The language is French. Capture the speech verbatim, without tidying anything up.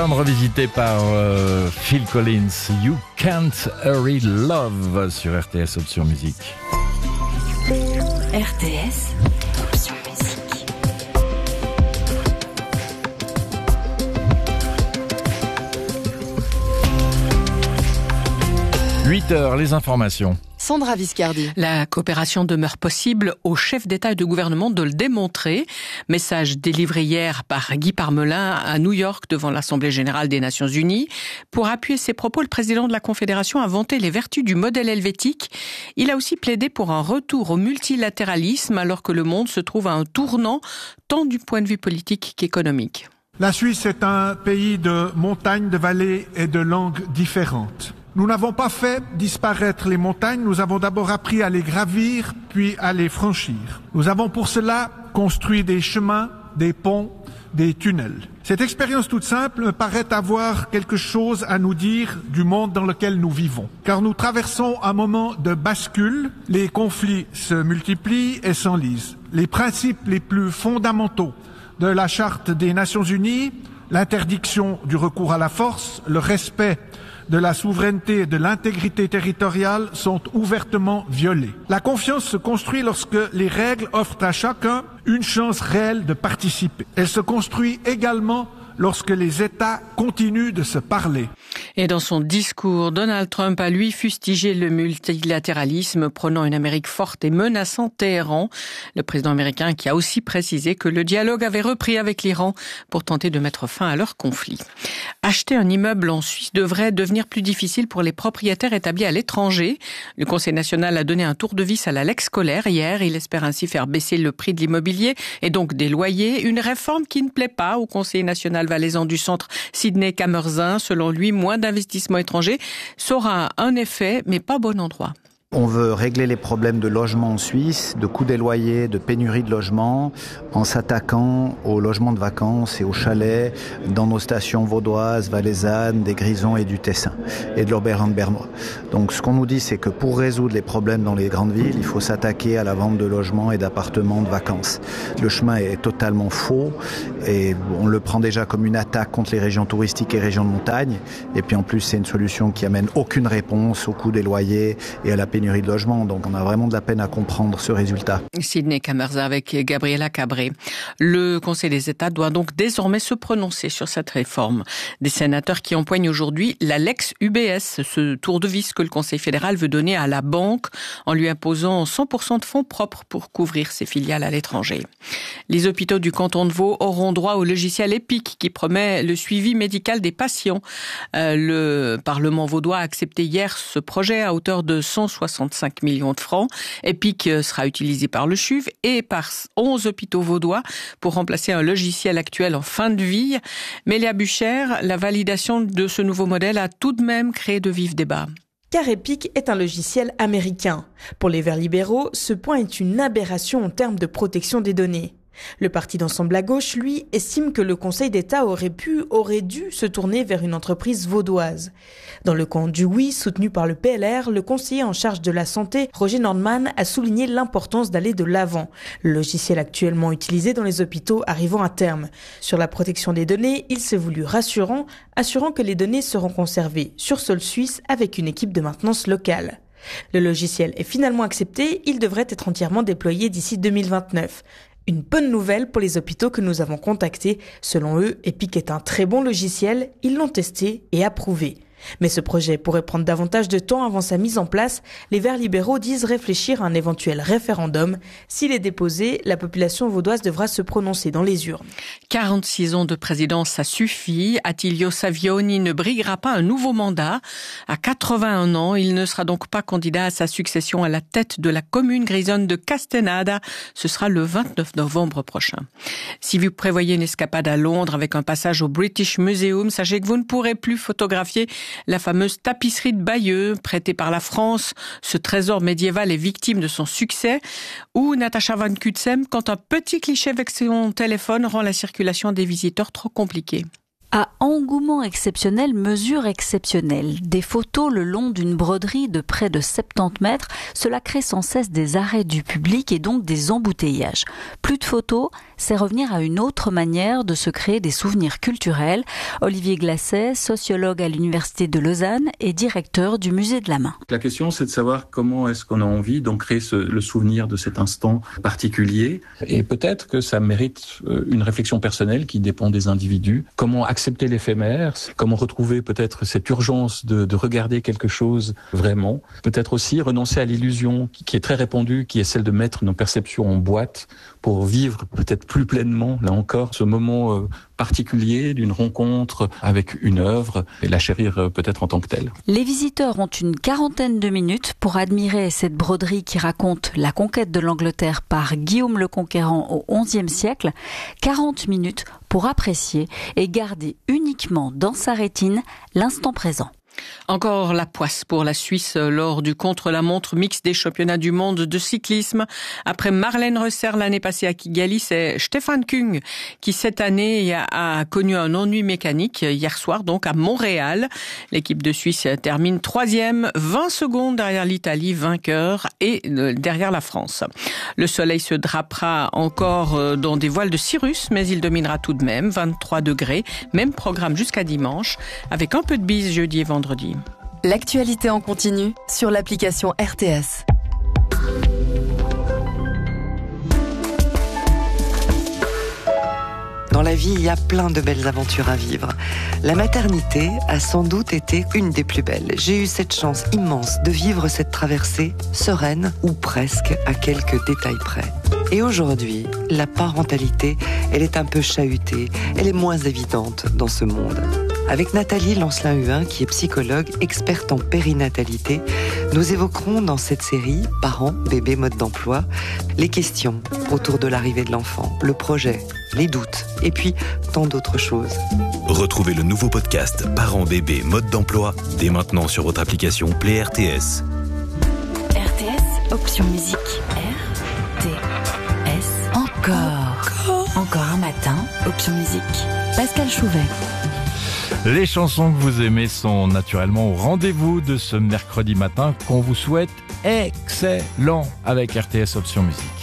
Album revisité par euh, Phil Collins, You Can't Hurry Love sur R T S Option Musique. R T S Option Musique. huit heures, les informations. Sandra Viscardi. La coopération demeure possible aux chefs d'État et de gouvernement de le démontrer. Message délivré hier par Guy Parmelin à New York devant l'Assemblée générale des Nations unies. Pour appuyer ses propos, le président de la Confédération a vanté les vertus du modèle helvétique. Il a aussi plaidé pour un retour au multilatéralisme alors que le monde se trouve à un tournant tant du point de vue politique qu'économique. La Suisse est un pays de montagnes, de vallées et de langues différentes. Nous n'avons pas fait disparaître les montagnes, nous avons d'abord appris à les gravir, puis à les franchir. Nous avons pour cela construit des chemins, des ponts, des tunnels. Cette expérience toute simple me paraît avoir quelque chose à nous dire du monde dans lequel nous vivons. Car nous traversons un moment de bascule, les conflits se multiplient et s'enlisent. Les principes les plus fondamentaux de la Charte des Nations Unies, l'interdiction du recours à la force, le respect de la souveraineté et de l'intégrité territoriale sont ouvertement violées. La confiance se construit lorsque les règles offrent à chacun une chance réelle de participer. Elle se construit également lorsque les États continuent de se parler. Et dans son discours, Donald Trump a lui fustigé le multilatéralisme, prônant une Amérique forte et menaçant Téhéran. Le président américain qui a aussi précisé que le dialogue avait repris avec l'Iran pour tenter de mettre fin à leur conflit. Acheter un immeuble en Suisse devrait devenir plus difficile pour les propriétaires établis à l'étranger. Le Conseil national a donné un tour de vis à la Lex scolaire hier. Il espère ainsi faire baisser le prix de l'immobilier et donc des loyers. Une réforme qui ne plaît pas au Conseil national valaisan du centre Sidney Camerzin. Selon lui, moins d'investissements étrangers sera un effet, mais pas bon endroit. On veut régler les problèmes de logement en Suisse, de coût des loyers, de pénurie de logements, en s'attaquant aux logements de vacances et aux chalets dans nos stations vaudoises, valaisannes, des Grisons et du Tessin, et de l'Oberland bernois. Donc ce qu'on nous dit, c'est que pour résoudre les problèmes dans les grandes villes, il faut s'attaquer à la vente de logements et d'appartements de vacances. Le chemin est totalement faux, et on le prend déjà comme une attaque contre les régions touristiques et régions de montagne, et puis en plus c'est une solution qui amène aucune réponse au coût des loyers et à la pénurie pénurie de logement, donc on a vraiment de la peine à comprendre ce résultat. Sidney Camerzin avec Gabriela Cabré. Le Conseil des États doit donc désormais se prononcer sur cette réforme. Des sénateurs qui empoignent aujourd'hui la Lex U B S, ce tour de vis que le Conseil fédéral veut donner à la banque en lui imposant cent pour cent de fonds propres pour couvrir ses filiales à l'étranger. Les hôpitaux du canton de Vaud auront droit au logiciel EPIC qui promet le suivi médical des patients. Euh, le Parlement vaudois a accepté hier ce projet à hauteur de cent soixante-cinq millions de francs. EPIC sera utilisé par le C H U V et par onze hôpitaux vaudois pour remplacer un logiciel actuel en fin de vie. Mélia Buchère, la validation de ce nouveau modèle a tout de même créé de vifs débats. Car EPIC est un logiciel américain. Pour les Verts libéraux, ce point est une aberration en termes de protection des données. Le parti d'ensemble à gauche, lui, estime que le Conseil d'État aurait pu, aurait dû se tourner vers une entreprise vaudoise. Dans le camp du oui, soutenu par le P L R, le conseiller en charge de la santé, Roger Nordman, a souligné l'importance d'aller de l'avant. Le logiciel actuellement utilisé dans les hôpitaux arrivant à terme. Sur la protection des données, il s'est voulu rassurant, assurant que les données seront conservées sur sol suisse avec une équipe de maintenance locale. Le logiciel est finalement accepté, il devrait être entièrement déployé d'ici deux mille vingt-neuf. Une bonne nouvelle pour les hôpitaux que nous avons contactés. Selon eux, EPIC est un très bon logiciel, ils l'ont testé et approuvé. Mais ce projet pourrait prendre davantage de temps avant sa mise en place. Les Verts libéraux disent réfléchir à un éventuel référendum. S'il est déposé, la population vaudoise devra se prononcer dans les urnes. quarante-six ans de présidence, ça suffit. Attilio Savioni ne briguera pas un nouveau mandat. À quatre-vingt-un ans, il ne sera donc pas candidat à sa succession à la tête de la commune grisonne de Castenada. Ce sera le vingt-neuf novembre prochain. Si vous prévoyez une escapade à Londres avec un passage au British Museum, sachez que vous ne pourrez plus photographier la fameuse tapisserie de Bayeux, prêtée par la France. Ce trésor médiéval est victime de son succès. Ou Natacha Van Kutsem, quand un petit cliché avec son téléphone rend la circulation des visiteurs trop compliquée. À engouement exceptionnel, mesure exceptionnelle. Des photos le long d'une broderie de près de soixante-dix mètres, cela crée sans cesse des arrêts du public et donc des embouteillages. Plus de photos, c'est revenir à une autre manière de se créer des souvenirs culturels. Olivier Glasset, sociologue à l'Université de Lausanne et directeur du Musée de la Main. La question, c'est de savoir comment est-ce qu'on a envie d'en créer ce, le souvenir de cet instant particulier. Et peut-être que ça mérite une réflexion personnelle qui dépend des individus. Comment accepter l'éphémère, comment retrouver peut-être cette urgence de, de regarder quelque chose vraiment. Peut-être aussi renoncer à l'illusion qui est très répandue, qui est celle de mettre nos perceptions en boîte pour vivre peut-être plus pleinement, là encore, ce moment euh, particulier d'une rencontre avec une œuvre et la chérir euh, peut-être en tant que telle. Les visiteurs ont une quarantaine de minutes pour admirer cette broderie qui raconte la conquête de l'Angleterre par Guillaume le Conquérant au onzième siècle. quarante minutes pour apprécier et garder uniquement dans sa rétine l'instant présent. Encore la poisse pour la Suisse lors du contre-la-montre mixte des championnats du monde de cyclisme. Après Marlène Reuser l'année passée à Kigali, c'est Stefan Küng qui cette année a connu un ennui mécanique hier soir donc à Montréal. L'équipe de Suisse termine troisième, vingt secondes derrière l'Italie, vainqueur, et derrière la France. Le soleil se drapera encore dans des voiles de cirrus, mais il dominera tout de même, vingt-trois degrés, même programme jusqu'à dimanche, avec un peu de bise jeudi et vendredi. L'actualité en continu sur l'application R T S. Dans la vie, il y a plein de belles aventures à vivre. La maternité a sans doute été une des plus belles. J'ai eu cette chance immense de vivre cette traversée sereine ou presque à quelques détails près. Et aujourd'hui, la parentalité, elle est un peu chahutée, elle est moins évidente dans ce monde. Avec Nathalie Lancelin-Huin, qui est psychologue, experte en périnatalité, nous évoquerons dans cette série « Parents, bébés, mode d'emploi » les questions autour de l'arrivée de l'enfant, le projet, les doutes et puis tant d'autres choses. Retrouvez le nouveau podcast « Parents, bébés, mode d'emploi » dès maintenant sur votre application Play R T S. R T S, option musique. R T S. Encore. Encore un matin, option musique. Pascal Chouvet. Les chansons que vous aimez sont naturellement au rendez-vous de ce mercredi matin qu'on vous souhaite excellent avec R T S Option Musique.